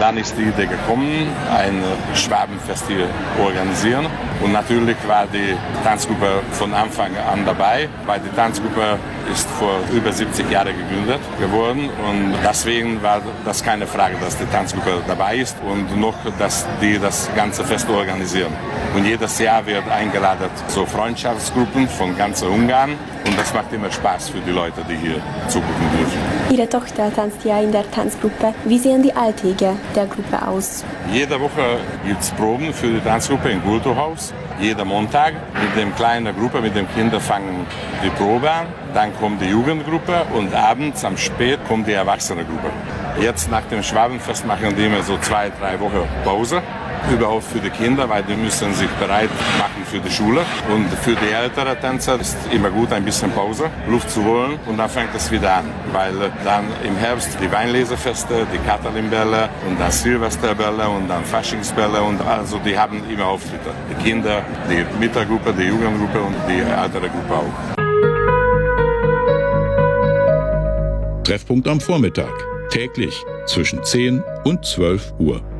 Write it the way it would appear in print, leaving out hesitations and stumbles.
dann ist die Idee gekommen, ein Schwabenfestival organisieren. Und natürlich war die Tanzgruppe von Anfang an dabei, weil die Tanzgruppe ist vor über 70 Jahren gegründet geworden. Und deswegen war das keine Frage, dass die Tanzgruppe dabei ist und noch, dass die das ganze Fest organisieren. Und jedes Jahr wird eingeladen so Freundschaftsgruppen von ganz Ungarn. Und das macht immer Spaß für die Leute, die hier zugucken dürfen. Ihre Tochter tanzt ja in der Tanzgruppe. Wie sehen die Alltäge der Gruppe aus? Jede Woche gibt es Proben für die Tanzgruppe im Kulturhaus. Jeden Montag mit der kleinen Gruppe, mit den Kindern fangen die Probe an. Dann kommt die Jugendgruppe und abends am Spät kommt die Erwachsenengruppe. Jetzt nach dem Schwabenfest machen die immer so 2-3 Wochen Pause. Überhaupt für die Kinder, weil die müssen sich bereit machen für die Schule. Und für die älteren Tänzer ist immer gut, ein bisschen Pause, Luft zu holen und dann fängt es wieder an. Weil dann im Herbst die Weinlesefeste, die Katalinbälle und dann Silvesterbälle und dann Faschingsbälle und also die haben immer Auftritte. Die Kinder, die Mittelgruppe, die Jugendgruppe und die ältere Gruppe auch. Treffpunkt am Vormittag, täglich zwischen 10 und 12 Uhr.